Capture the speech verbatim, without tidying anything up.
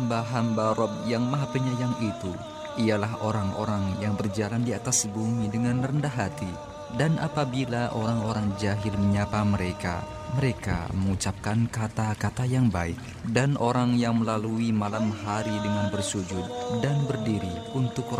hamba-hamba Rob yang Maha Penyayang itu ialah orang-orang yang berjalan di atas bumi dengan rendah hati. Dan apabila orang-orang jahil menyapa mereka, mereka mengucapkan kata-kata yang baik. Dan orang yang melalui malam hari dengan bersujud dan berdiri untuk